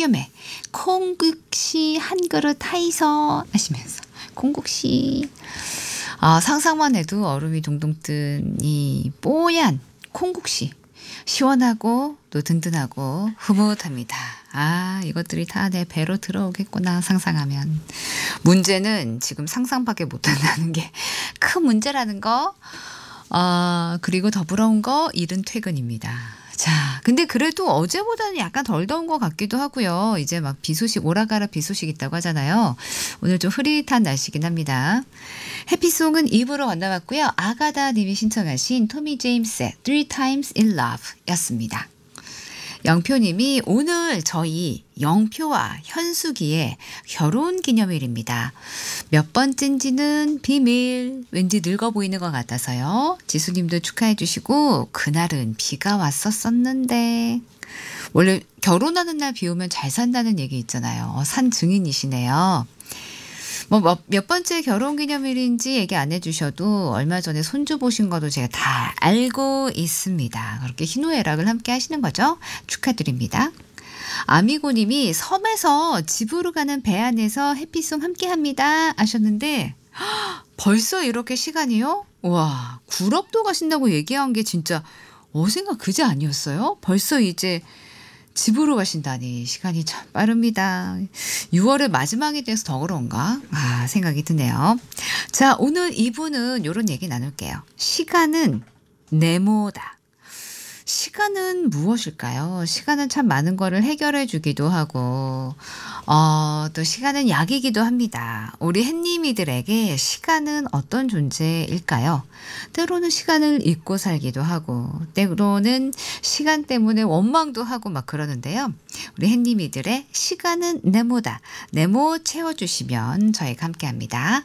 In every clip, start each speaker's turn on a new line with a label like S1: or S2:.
S1: 양념에 콩국시 한 그릇 하이서 하시면서 콩국시. 상상만 해도 얼음이 동동 뜬 이 뽀얀 콩국시. 시원하고 또 든든하고 흐뭇합니다. 이것들이 다 내 배로 들어오겠구나 상상하면. 문제는 지금 상상밖에 못한다는 게 큰 문제라는 거. 그리고 더 부러운 거 이른 퇴근입니다. 자, 근데 그래도 어제보다는 약간 덜 더운 것 같기도 하고요. 이제 막 비 소식 오라가라 비 소식 있다고 하잖아요. 오늘 좀 흐릿한 날씨긴 합니다. 해피송은 2부로 만나봤고요. 아가다 님이 신청하신 토미 제임스의 Three Times in Love 였습니다. 영표님이 오늘 저희 영표와 현숙이의 결혼 기념일입니다. 몇 번째인지는 비밀. 왠지 늙어 보이는 것 같아서요. 지수님도 축하해 주시고 그날은 비가 왔었었는데. 원래 결혼하는 날 비 오면 잘 산다는 얘기 있잖아요. 산 증인이시네요. 몇 번째 결혼 기념일인지 얘기 안 해주셔도 얼마 전에 손주 보신 것도 제가 다 알고 있습니다. 그렇게 희노애락을 함께 하시는 거죠. 축하드립니다. 아미고님이 섬에서 집으로 가는 배 안에서 해피송 함께 합니다 하셨는데 벌써 이렇게 시간이요? 와, 구럽도 가신다고 얘기한 게 진짜 어젠가 그제 아니었어요? 벌써 이제 집으로 가신다니 시간이 참 빠릅니다. 6월의 마지막이 돼서 더 그런가? 생각이 드네요. 자, 오늘 2부는 이런 얘기 나눌게요. 시간은 네모다. 시간은 무엇일까요? 시간은 참 많은 거를 해결해 주기도 하고 또 시간은 약이기도 합니다. 우리 햇님이들에게 시간은 어떤 존재일까요? 때로는 시간을 잊고 살기도 하고 때로는 시간 때문에 원망도 하고 막 그러는데요. 우리 햇님이들의 시간은 네모다. 네모 채워주시면 저희가 함께합니다.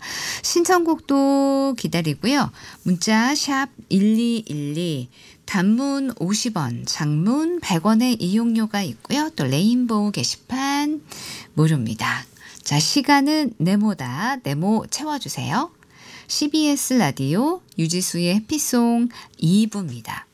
S1: 신청곡도 기다리고요. 문자 샵 1212 단문 50원, 장문 100원의 이용료가 있고요. 또 레인보우 게시판 무료입니다. 자, 시간은 네모다. 네모 채워주세요. CBS 라디오 유지수의 해피송 2부입니다.